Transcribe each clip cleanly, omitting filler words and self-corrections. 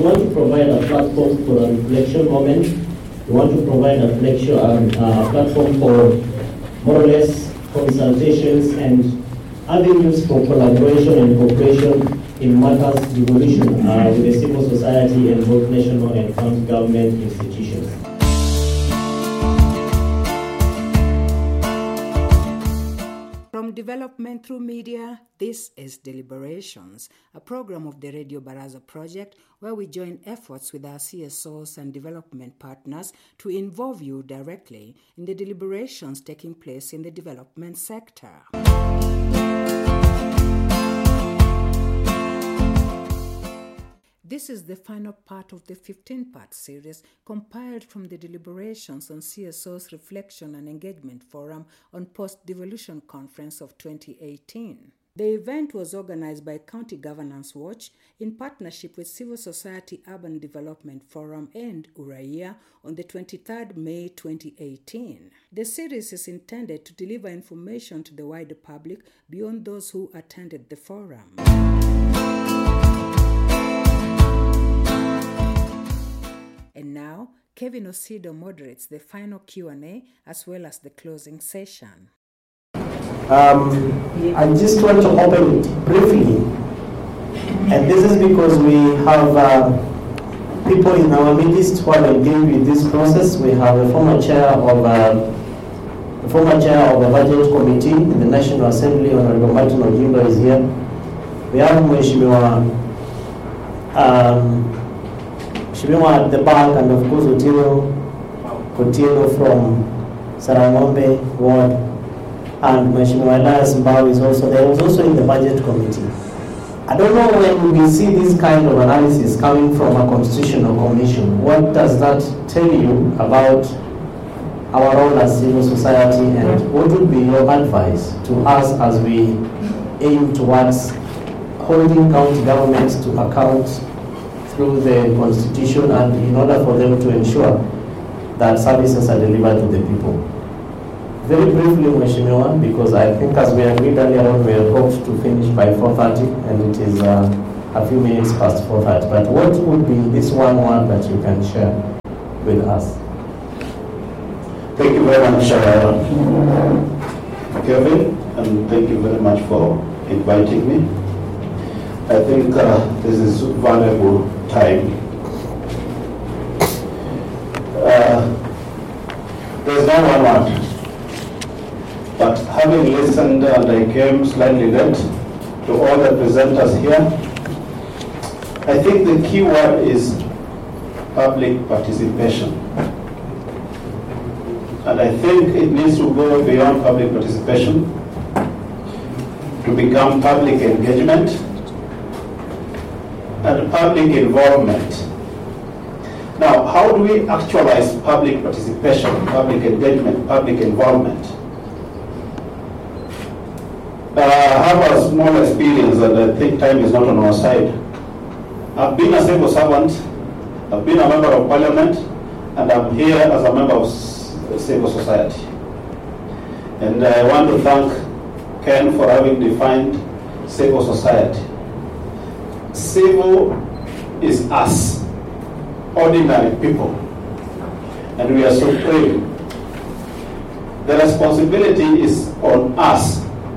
we want to provide a platform for a reflection moment. We want to provide a platform for more or less consultations and avenues for collaboration and cooperation in matters devolution with the civil society and both national and county government institutions. From development through media, this is Deliberations, a program of the Radio Baraza project where we join efforts with our CSOs and development partners to involve you directly in the deliberations taking place in the development sector. This is the final part of the 15-part series compiled from the deliberations on CSO's Reflection and Engagement Forum on Post-Devolution Conference of 2018. The event was organized by County Governance Watch in partnership with Civil Society Urban Development Forum and Uraia on the 23rd May 2018. The series is intended to deliver information to the wider public beyond those who attended the forum. And now, Kevin Osido moderates the final Q&A as well as the closing session. I just want to open it briefly, and this is because we have people in our midst who have engaged with this process. We have a former chair of a budget committee in the National Assembly, Honorable Martin Ojimba is here. We have Mheshimiwa at the back, and of course Otieno from Sarangombe Ward, and Mheshimiwa Elias Mbao is also there. He was also in the budget committee. I don't know, when we see this kind of analysis coming from a constitutional commission, what does that tell you about our role as civil society, and what would be your advice to us as we aim towards holding county governments to account through the constitution, and in order for them to ensure that services are delivered to the people? Very briefly, Mheshimiwa, because I think as we agreed earlier on, we had hoped to finish by 4:30, and it is a few minutes past 4:30. But what would be this one word that you can share with us? Thank you very much, Kevin, and thank you very much for inviting me. I think this is valuable time. There's no one word, but having listened, and I came slightly late to all the presenters here, I think the key word is public participation. And I think it needs to go beyond public participation to become public engagement and public involvement. Now, how do we actualize public participation, public engagement, public involvement? I have a small experience, and I think time is not on our side. I've been a civil servant, I've been a member of parliament, and I'm here as a member of civil society. And I want to thank Ken for having defined civil society. Civil is us, ordinary people, and we are supreme. The responsibility is on us.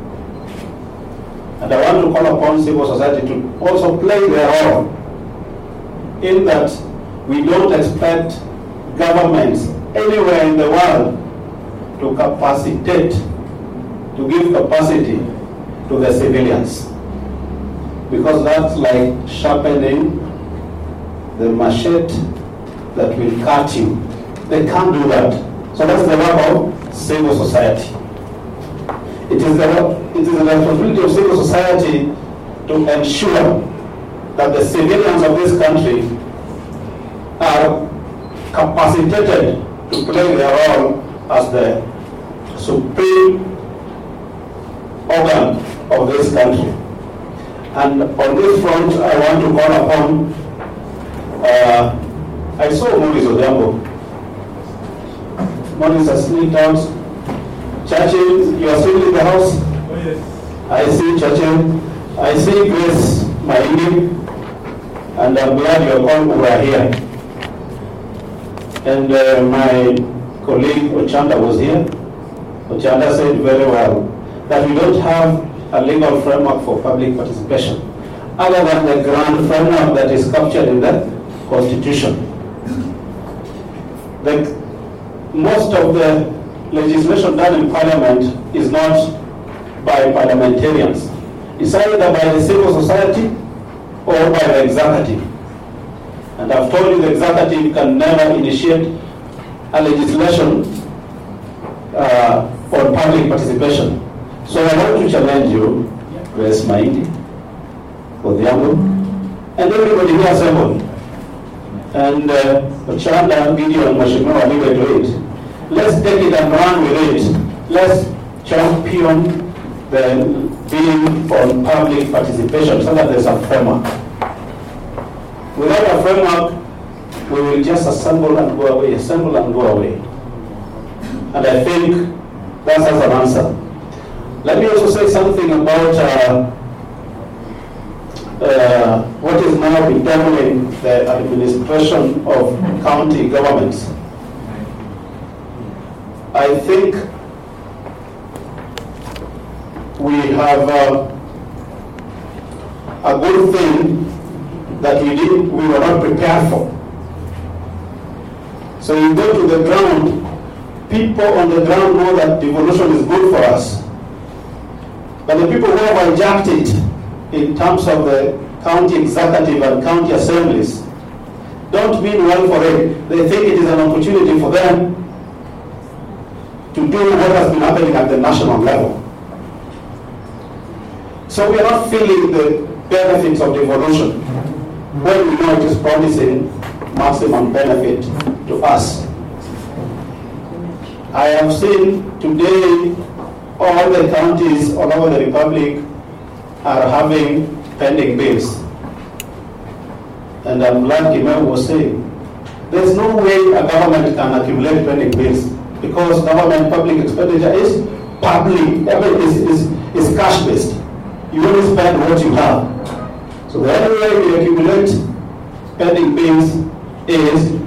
And I want to call upon civil society to also play their role in that we don't expect governments anywhere in the world to capacitate, to give capacity to the civilians. Because that's like sharpening the machete that will cut you. They can't do that. So that's the work of civil society. It is the responsibility of civil society to ensure that the civilians of this country are capacitated to play their role as the supreme organ of this country. And on this front, I want to call upon, I saw Maurice Odhiambo. Maurice has sneaked out. Churchill, you are still in the house? Oh, yes. I see Churchill. I see Grace Maingi. And I'm glad you're all who are here. And my colleague Ochanda was here. Ochanda said very well that we don't have a legal framework for public participation other than the grand framework that is captured in the Constitution. Most of the legislation done in Parliament is not by parliamentarians. It's either by the civil society or by the executive. And I've told you the executive can never initiate a legislation on public participation. So I want to challenge you, Grace Maindi, Odhiambo, and everybody here assembled, and Ochanda, Gideon, Mheshimiwa, leave it to it. Let's take it and run with it. Let's champion the bill on public participation so that there's a framework. Without a framework, we will just assemble and go away, assemble and go away. And I think that's an answer. Let me also say something about what is now determining the administration of county governments. I think we have a good thing that we were not prepared for. So you go to the ground, people on the ground know that devolution is good for us. But the people who have hijacked it in terms of the county executive and county assemblies don't mean well for it. They think it is an opportunity for them to do what has been happening at the national level. So we are not feeling the benefits of devolution when we know it is promising maximum benefit to us. I have seen today all the counties all over the Republic are having pending bills. And I'm glad Kimeu was saying, there's no way a government can accumulate pending bills because government public expenditure is public, is cash-based. You only spend what you have. So the only way we accumulate pending bills is